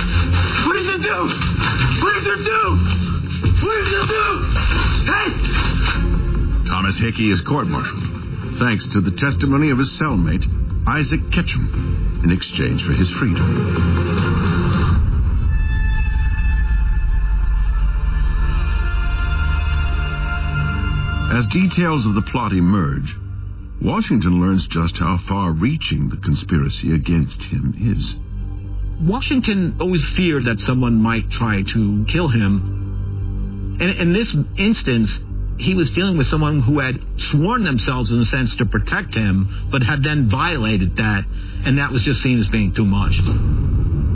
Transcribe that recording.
What does it do? What does it do? What does it do? Hey! Thomas Hickey is court-martialed, thanks to the testimony of his cellmate, Isaac Ketchum, in exchange for his freedom. As details of the plot emerge, Washington learns just how far-reaching the conspiracy against him is. Washington always feared that someone might try to kill him. And in this instance, he was dealing with someone who had sworn themselves, in a sense, to protect him, but had then violated that, and that was just seen as being too much.